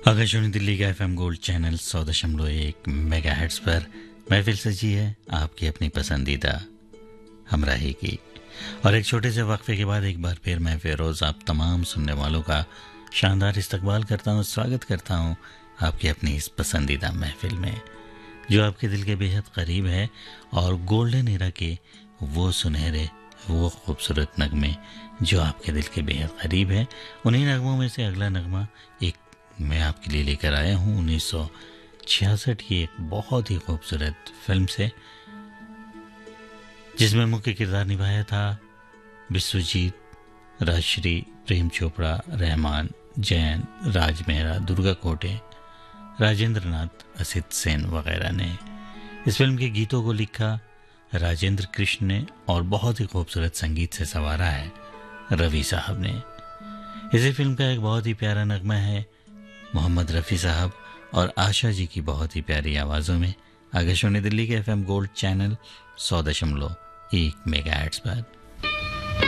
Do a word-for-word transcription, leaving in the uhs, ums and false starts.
आकाशवाणी दिल्ली का F M gold channel सौ दशमलव एक मेगा हेड्स पर महफिल सजी है आपकी अपनी पसंदीदा हमराही की। और एक छोटे से वक्फे के बाद एक बार फिर मैं फेरोज़ आप तमाम सुनने वालों का शानदार इस्तकबाल करता हूँ, स्वागत करता हूँ आपकी अपनी इस पसंदीदा महफिल में जो आपके दिल के बेहद करीब है। और गोल्डन एरा के वो सुनहरे वो खूबसूरत नगमे जो आपके दिल के बेहद करीब है, उन्हीं नगमों में से अगला नगमा एक मैं आपके लिए लेकर आया हूँ उन्नीस सौ छियासठ की एक बहुत ही खूबसूरत फिल्म से, जिसमें मुख्य किरदार निभाया था विश्वजीत, राजश्री, प्रेम चोपड़ा, रहमान, जैन, राज मेहरा, दुर्गा कोटे, राजेंद्र नाथ, असित सेन वगैरह ने। इस फिल्म के गीतों को लिखा राजेंद्र कृष्ण ने और बहुत ही खूबसूरत संगीत से संवारा है रवि साहब ने। इसी फिल्म का एक बहुत ही प्यारा नगमा है मोहम्मद रफ़ी साहब और आशा जी की बहुत ही प्यारी आवाज़ों में आकाशवाणी दिल्ली के एफ एम गोल्ड चैनल सौ दशमलव एक मेगा हेर्ट्ज़ पर।